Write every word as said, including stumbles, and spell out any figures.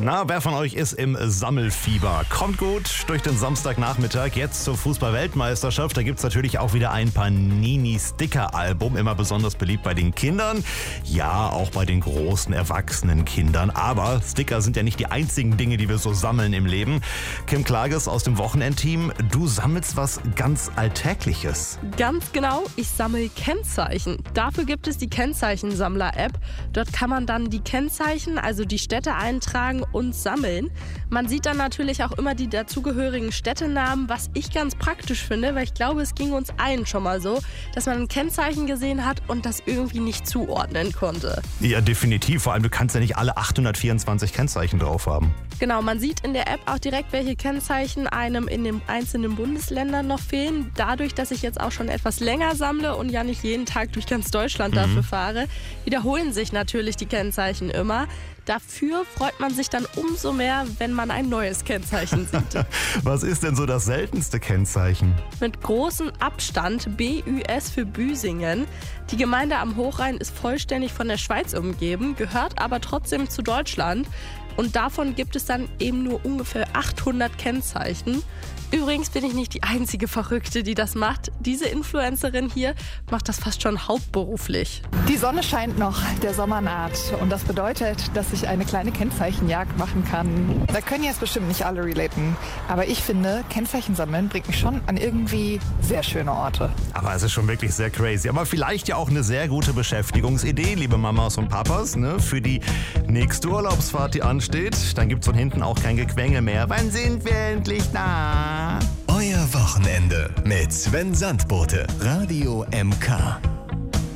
Na, wer von euch ist im Sammelfieber? Kommt gut durch den Samstagnachmittag, jetzt zur Fußball-Weltmeisterschaft. Da gibt es natürlich auch wieder ein Panini-Sticker-Album, immer besonders beliebt bei den Kindern. Ja, auch bei den großen, erwachsenen Kindern. Aber Sticker sind ja nicht die einzigen Dinge, die wir so sammeln im Leben. Kim Klages aus dem Wochenendteam, du sammelst was ganz Alltägliches. Ganz genau, ich sammle Kennzeichen. Dafür gibt es die Kennzeichensammler-App. Dort kann man dann die Kennzeichen, also die Städte eintragen und sammeln. Man sieht dann natürlich auch immer die dazugehörigen Städtenamen, was ich ganz praktisch finde, weil ich glaube, es ging uns allen schon mal so, dass man ein Kennzeichen gesehen hat und das irgendwie nicht zuordnen konnte. Ja, definitiv. Vor allem, du kannst ja nicht alle achthundertvierundzwanzig Kennzeichen drauf haben. Genau, man sieht in der App auch direkt, welche Kennzeichen einem in den einzelnen Bundesländern noch fehlen. Dadurch, dass ich jetzt auch schon etwas länger sammle und ja nicht jeden Tag durch ganz Deutschland mhm. dafür fahre, wiederholen sich natürlich die Kennzeichen immer. Dafür freut man sich dann umso mehr, wenn man ein neues Kennzeichen sieht. Was ist denn so das seltenste Kennzeichen? Mit großem Abstand B Ü S für Büsingen. Die Gemeinde am Hochrhein ist vollständig von der Schweiz umgeben, gehört aber trotzdem zu Deutschland. Und davon gibt es dann eben nur ungefähr achthundert Kennzeichen. Übrigens bin ich nicht die einzige Verrückte, die das macht. Diese Influencerin hier macht das fast schon hauptberuflich. Die Sonne scheint noch, der Sommer naht. Und das bedeutet, dass ich eine kleine Kennzeichenjagd machen kann. Da können jetzt bestimmt nicht alle relaten. Aber ich finde, Kennzeichen sammeln bringt mich schon an irgendwie sehr schöne Orte. Aber es ist schon wirklich sehr crazy. Aber vielleicht ja auch eine sehr gute Beschäftigungsidee, liebe Mamas und Papas, ne? Für die nächste Urlaubsfahrt, die ansteht. Dann gibt es von hinten auch kein Gequengel mehr. Wann sind wir endlich da? Euer Wochenende mit Sven Sandbote, Radio M K.